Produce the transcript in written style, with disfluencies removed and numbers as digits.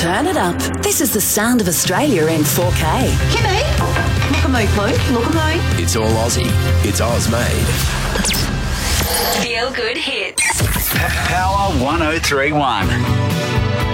Turn it up. This is the sound of Australia in 4K. Kimmy, look at me, please. Look at me. It's all Aussie. It's Oz made. Feel good hits. Power 1031.